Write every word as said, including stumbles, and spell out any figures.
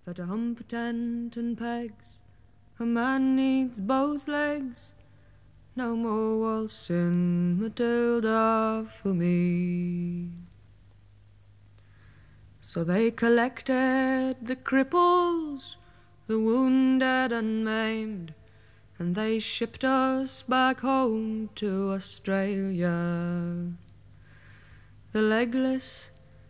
but a hump tent and pegs. A man needs both legs. No more waltzing Matilda for me. So they collected the cripples, the wounded and maimed, and they shipped us back home to Australia. The legless